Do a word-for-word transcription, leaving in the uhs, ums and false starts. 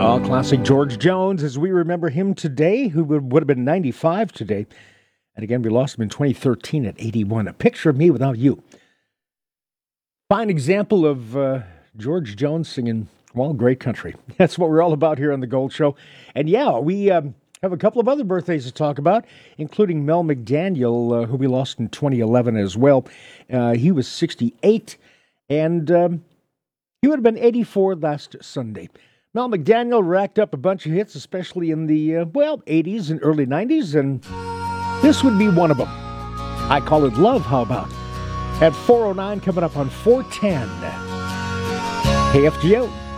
Oh, classic George Jones, as we remember him today, who would, would have been ninety-five today. And again, we lost him in twenty thirteen at eighty-one. A Picture of Me Without You. Fine example of uh, George Jones singing, well, great country. That's what we're all about here on The Gold Show. And yeah, we um, have a couple of other birthdays to talk about, including Mel McDaniel, uh, who we lost in twenty eleven as well. Uh, he was sixty-eight, and um, he would have been eighty-four last Sunday. Mel McDaniel racked up a bunch of hits, especially in the, uh, well, eighties and early nineties, and this would be one of them. I Call It Love, how about? At four oh nine, coming up on four ten. K F G O.